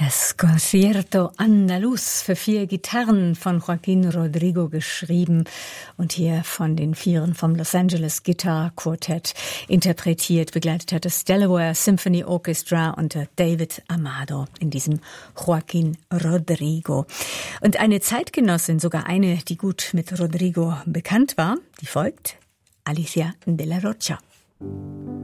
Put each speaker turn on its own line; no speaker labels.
Das Concierto Andaluz für 4 Gitarren von Joaquín Rodrigo geschrieben und hier von den Vieren vom Los Angeles Guitar Quartet interpretiert. Begleitet hat das Delaware Symphony Orchestra unter David Amado in diesem Joaquín Rodrigo. Und eine Zeitgenossin, sogar eine, die gut mit Rodrigo bekannt war, die folgt: Alicia de la Rocha.